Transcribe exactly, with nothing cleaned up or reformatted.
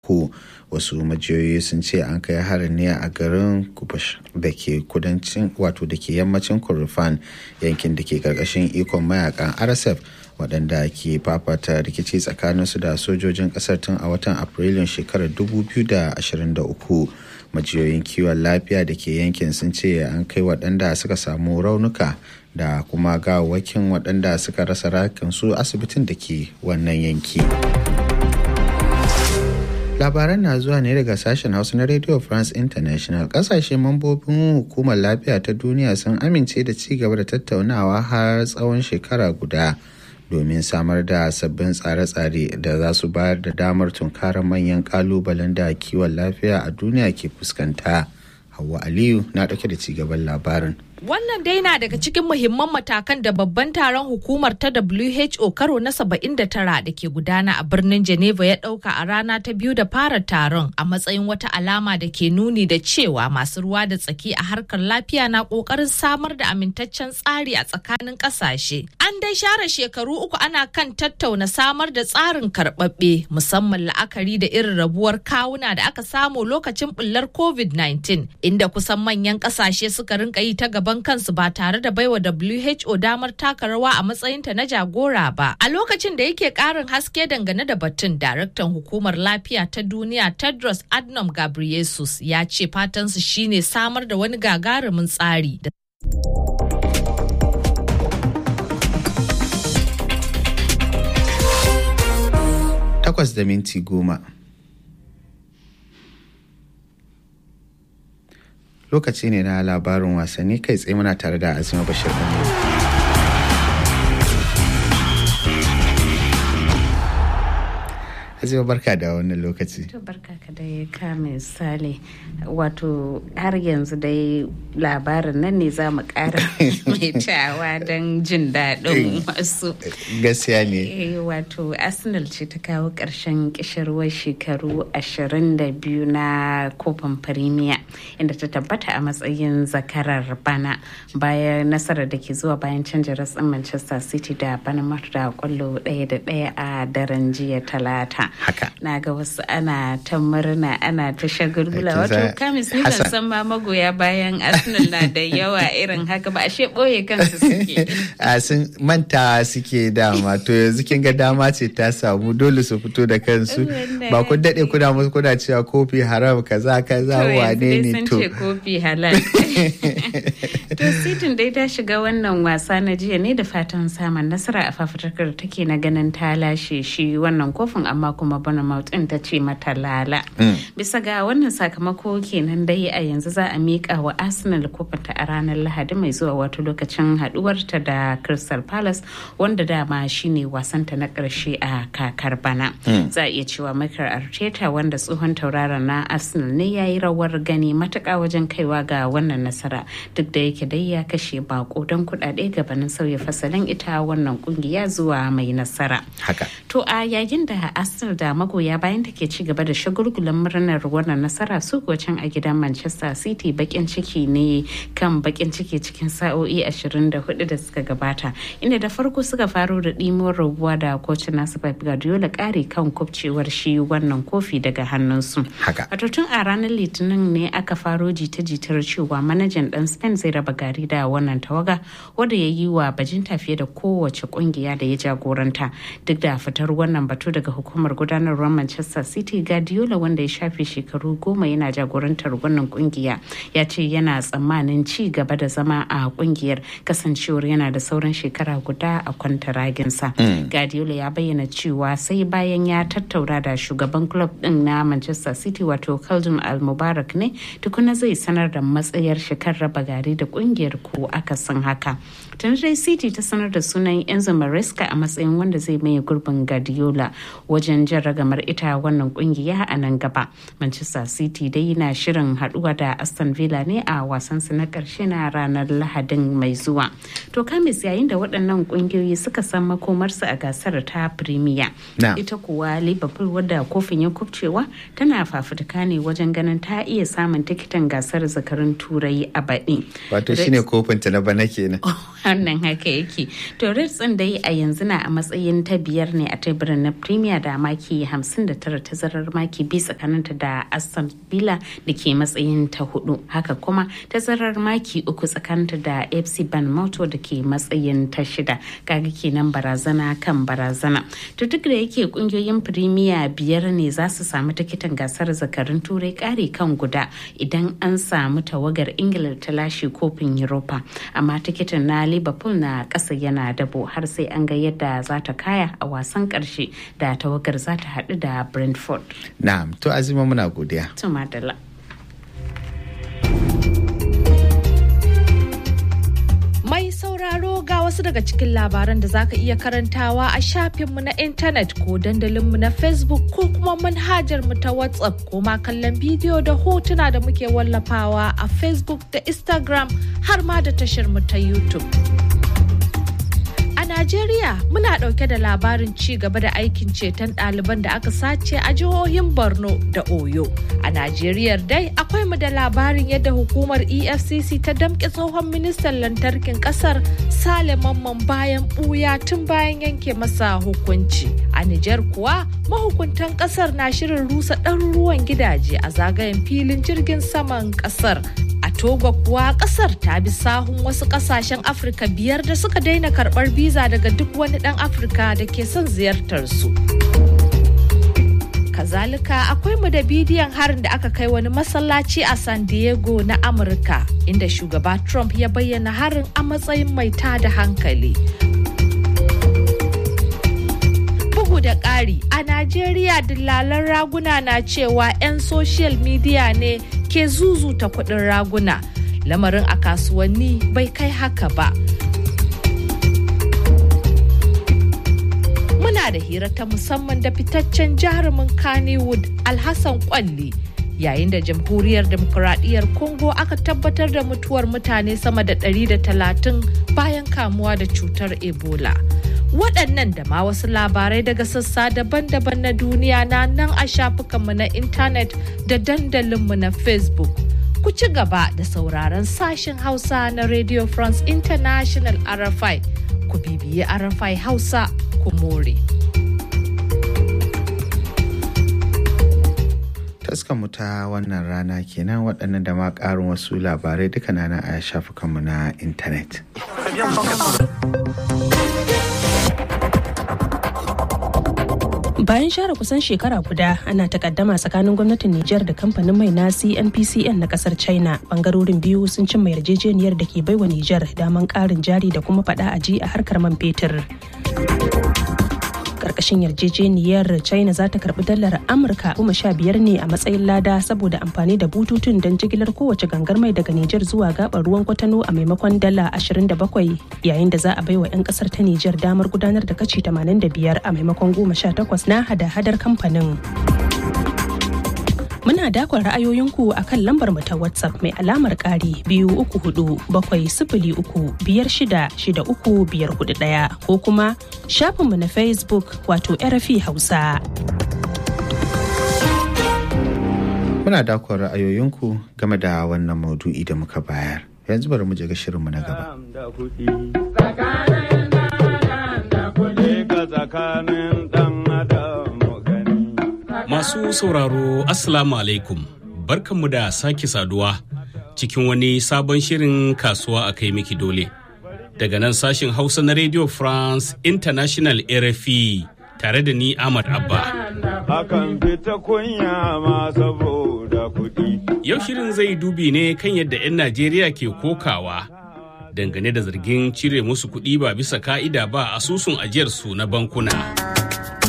Ko wasu majiyoyi sun ce an kai harin ne a garin Kubash da ke kudancin wato da ke yammacin Kordofan, yankin da ke karkashin ikon mayakan R S F waɗanda ke fafata rikici tsakaninsu da sojojin ƙasar tun a watan Afrilun shekarar dubu biyu da ashirin da uku. Majiyoyin kiwon lafiya da ke yankin sun ce an kai waɗanda suka samu raunuka da kuma gawawwakin waɗanda suka rasa rayukansu asibitin da ke wannan yanki. Labaran na zuwa ne daga sashen Hausa na Radio France International. Kasashe mambobin hukumar lafiya ta duniya sun amince da ci gaba da tattaunawa har tsawon shekara guda domin samar da sabbin tsare-tsare da za su bayar da damar tunkarar manyan kalubalen da kiwon lafiya a duniya ke fuskanta. Hauwa Aliyu na ɗauke da ci gaban labarin. Wannan dai na daga cikin muhimman matakan da babban taron hukumar ta W H O karo na saba'in da tara da ke gudana a birnin Geneva ya ɗauka a rana ta biyu da fara taron a matsayin wata alama da ke nuni da cewa masu ruwa da tsaki a harkar lafiya na ƙoƙarin samar da amintaccen tsari a tsakanin ƙasashe. An dai share shekaru uku ana kan tattauna samar da tsarin karɓaɓɓe musamman la'akari da irin rabuwar kawuna da aka samu lokacin ɓullar covid nineteen inda kusan manyan ƙasashe suka rinka yi ta gaba kansu ba tare da baiwa W H O damar taka rawa a matsayinta na jagora ba. A lokacin da yake karin haske dangane da batun, daraktan hukumar lafiya ta duniya Tedros Adhanom Ghebreyesus ya ce fatansu shine samar da wani gagarumin tsari da Takwas da minti goma. Lokaci ne na labarin wasanni, kai tsaye muna tare da Azima Bashir Ɗanladi. Azima, barka da wannan lokaci. To barka ka dai ka misali, wato har yanzu dai labarin nan ne za mu ƙara maitawa don jin daɗin wasu. Gaskiya ne. Wato Arsenal ce ta kawo ƙarshen ƙishirwar shekaru ashirin da biyu na kofin Premier, inda ta tabbata a matsayin zakarar bana bayan nasarar da ke zuwa bayan canja ratsin Manchester City da Bournemouth da kwallo ɗaya da ɗaya a daren jiya Talata. Haka. Na ga wasu ana ta murna ana ta shagulgula, wato kamis ni ban san ma magoya bayan Arsenal na da yawa irin haka ba, ashe ɓoye kansu suke. A sun manta suke dama, to yanzu kin ga dama ce ta samu, dole su fito da kansu. Ba ku daɗe kuna musu kuna cewa kofi haram kaza kaza wane ne to. To kofi halal. To City dai ta shiga wannan wasa na jiya ne da fatan samun nasara a fafutukar take na ganin ta lashe shi wannan kofin, amma kuma Bournemouth din ta ce mata lala. Bisa ga wannan sakamako kenan dai a yanzu za a miƙa wa Arsenal kofinta a ranar Lahadi mai zuwa, wato lokacin haduwarta da Crystal Palace, wanda dama shine wasanta na ƙarshe a kakar bana. Za a iya cewa Mikel Arteta, wanda tsohon tauraron na Arsenal ne, ya yi rawar gani matuƙa wajen kaiwa ga wannan nasara, duk da yake dai ya kashe bako don kuɗaɗe gabanin sauya fasalin ita wannan kungiya zuwa mai nasara. Haka. To a yayin da Arsenal da magoya bayan take ci gaba da shagulgulan murnar wannan nasara, su kuwa can a gidan Manchester City bakin ciki ne kan bakin ciki cikin sa'o'i ashirin da hudu da suka gabata, inda da farko suka faro da ɗimuwar rabuwa da kocin nasu Pep Guardiola ƙari kan kubcewar shi wannan kofi daga hannunsu. Haka. Wato tun a ranar Litinin ne aka faro jita-jitar cewa manajan ɗan Spain zai raba gari da wannan tawaga, wanda ya yi wa bajinta fiye da kowace kungiya da ya jagoranta. Duk da fitar wannan batu daga hukumar gudanarwar Manchester City, Guardiola, wanda ya shafe shekaru goma yana jagorantar wannan kungiya, ya ce yana tsammanin ci gaba da zama a kungiyar kasancewar yana da sauran shekara guda a kwantaraginsa. Mm. Guardiola ya bayyana cewa sai bayan ya tattauna da shugaban club din na Manchester City, wato Khaldoon Al-Mubarak, ne tukuna zai sanar da matsayar shekar raba gari da kungiyar ko akasin haka. Tun dai City ta sanar da sunan Enzo Maresca a matsayin wanda zai maye gurbin Guardiola wajen jan ragamar ita wannan kungiya a nan gaba. Manchester City dai na shirin haduwa da Aston Villa ne a wasansu na karshe na ranar Lahadin mai zuwa. To kamis, yayin da waɗannan kungiyoyi suka san makomarsu a gasar ta Premier, ita kuwa Liverpool, wadda kofin ya kubcewa, tana fafutuka ne wajen ganin ta iya samun tikitin gasar zakarun Turai a baɗi. Wato shine kofinta na bana kenan. Wannan haka yake. To Reds din dai a yanzu na a matsayin ta biyar ne a teburin na Premier da maki maki hamsin da tara, tazarar maki biyu tsakaninta da Aston Villa da ke matsayin ta hudu. Haka kuma tazarar maki uku tsakaninta da F C Bournemouth da ke matsayin ta shida. Kaga kenan barazana kan barazana. To duk da yake kungiyoyin Premier biyar ne za su samu tikitin gasar zakarun Turai kare kan guda idan an samu tawagar Ingila ta lashe kofin Europa. Amma tikitin na Liverpool na ƙasa yana dabo har sai an ga yadda za ta kaya a wasan ƙarshe da tawagar za ta haɗu da Brentford. Na'am, to Azima muna godiya. To madalla. Mai sauraro ga wasu daga cikin labaran da zaka iya karantawa a shafinmu na intanet ko dandalinmu na Facebook ko kuma manhajarmu ta WhatsApp ko ma kallon bidiyo da hotuna da muke wallafawa a Facebook da Instagram har ma da tasharmu ta YouTube. A Najeriya muna ɗauke da labarin ci gaba da aikin ceton ɗaliban da aka sace a jihohin Borno da Oyo. A Najeriya dai akwai mu da labarin yadda hukumar E F C C ta damƙe tsohon ministan lantarkin ƙasar Sale Mamman bayan ɓuya tun bayan yanke masa hukunci. A Nijar kuwa mahukuntan ƙasar na shirin rusa ɗaruruwan gidaje a zagayen filin jirgin saman ƙasar. A Togo kuwa kasar ta bi sahun wasu kasashen Afirka biyar da suka daina karbar biza daga duk wani dan Afirka da ke son ziyartar su. Kazalika akwai mu da bidiyon harin da aka kai wani masallaci a San Diego na Amurka inda shugaba Trump ya bayyana harin a matsayin mai tada hankali. Bugu da ƙari, a Najeriya dillalan raguna na cewa 'yan social media ne ke zuzuta kuɗin raguna. Lamarin a kasuwanni bai kai haka ba. Muna da hira ta musamman da fitaccen jarumin Kannywood Alhassan Kwalli. Yayin da Jamhuriyar Demokuraɗiyyar Congo aka tabbatar da mutuwar mutane sama da ɗari da talatin bayan kamuwa da cutar Ebola. Waɗannan da ma wasu labarai daga sassa daban-daban na duniya na nan a shafukanmu na intanet da dandalinmu na Facebook. Ku ci gaba da sauraron sashen Hausa na Radio France International R F I. Ku bibiyi R F I Hausa ku more. Taskanmu ta wannan rana kenan waɗannan da ma ƙarin wasu labarai duka na a shafukanmu na intanet. Bayan share kusan shekara guda ana takaddama tsakanin gwamnatin Nijar da kamfanin mai na C N P C N na kasar China, bangarorin biyu sun cimma yarjejeniyar da ke baiwa Nijar daman karin jari da kuma fada aji a harkar man fetur. Karkashin yarjejeniyar China za ta karbi dalar Amurka goma sha biyar ne a matsayin lada saboda amfani da bututun don jigilar kowace gangar mai daga Nijar zuwa gabar ruwan Kwatano a maimakon dala ashirin da bakwai, yayin da za a baiwa 'yan kasar ta Nijar damar gudanar da kashi tamanin da biyar a maimakon goma sha takwas na hada-hadar kamfanin. Muna dakon ra'ayoyinku a kan lambar mu ta WhatsApp mai alamar ƙari biyu uku hudu bakwai sifili uku biyar shida shida uku biyar hudu ɗaya ko kuma shafinmu na Facebook wato R F I Hausa. Muna dakon ra'ayoyinku game da wannan maudu'i da muka bayar. Yanzu bari mu je ga shirinmu na gaba. Masu sauraro Assalamu alaikum, barkanmu da sake saduwa cikin wani sabon shirin kasuwa a kai miki dole. Daga nan sashin Hausa na Radio France International R F I tare da ni Ahmad Abba. Akan fita kunya ma saboda kuɗi. Yau shirin zai dubi ne kan yadda 'yan Najeriya ke kokawa dangane da zargin cire musu kuɗi ba bisa ka'ida ba asusun ajiyarsu na bankuna.